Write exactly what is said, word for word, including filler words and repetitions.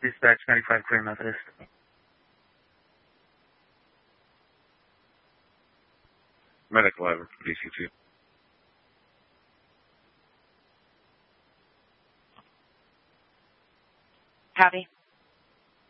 Dispatch ninety-five, Clear Methodist. Medical Ever, D C two. Copy.